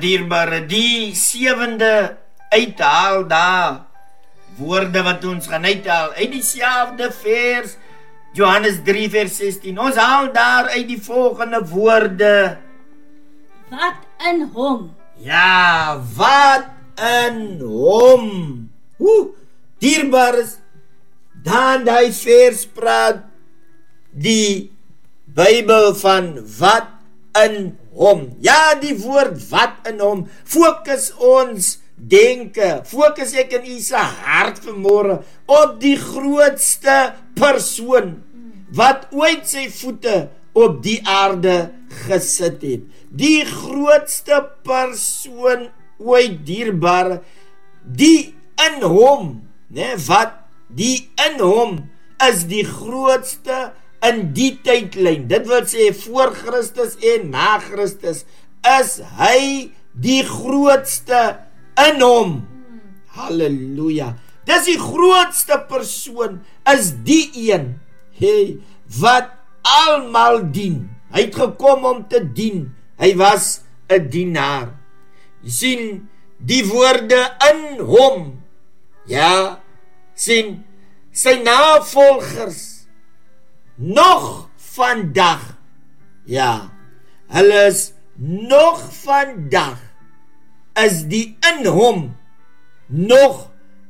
dierbare, die 7de uithaal daar, woorde wat ons gaan uithaal, uit dieselfde vers, Johannes 3 vers 16, ons haal daar uit die volgende woorde, wat in hom. Ja, wat in hom. Dierbares, dan die vers praat die Bybel van wat in hom. Ja, die woord wat in hom, fokus ons denke, fokus ek in u se hart vanmôre op die grootste persoon wat ooit sy voete op die aarde gesit het. Die grootste persoon ooit, dierbare, die in hom, wat die in hom is die grootste in die tydlyn. Dit wil sê voor Christus en na Christus is hy die grootste in hom. Halleluja. Dis die grootste persoon, is die een, wat almal dien. Hy het gekom om te dien. Hy was 'n dienaar. Jy sien, die woorde in hom, ja, sien, sy navolgers, nog vandag, ja, hulle is nog vandag, is die in hom nog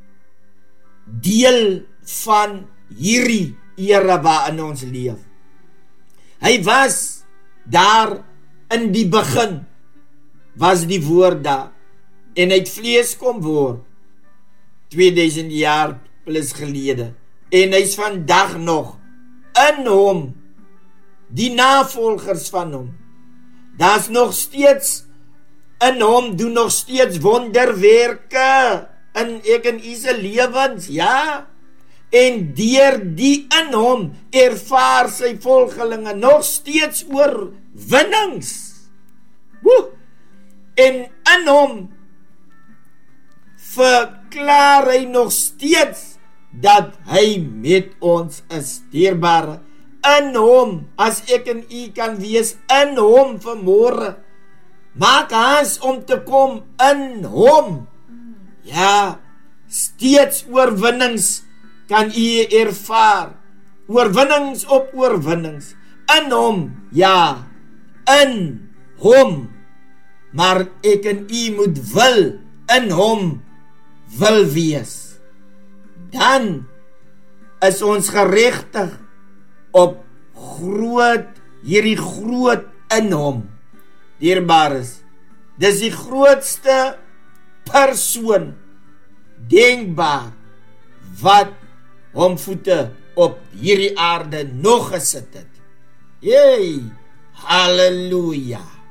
deel van hierdie era waarin ons leef. Hy was daar in die begin, was die woord daar, en hy het vlees kom word, 2000 jaar plus gelede, en hy is vandag nog in hom, die navolgers van hom, daar is nog steeds in hom, doen nog steeds wonderwerke, in ek en u se lewens, ja, en deur die in hom, ervaar sy volgelinge nog steeds oorwinnings, en in hom, verklaar hy nog steeds, dat hy met ons is, dierbare, in hom, as ek en u kan wees, in hom vanmôre, maak haas om te kom in hom, ja, steeds oorwinnings kan u ervaar, oorwinnings op oorwinnings, in hom, ja, in hom, maar ek en u moet wil, in hom, wil wees, dan is ons geregtig op hierdie groot in hom, dierbares, dis die grootste persoon, denkbaar, wat hom voete op hierdie aarde nog gesit het. Halleluja.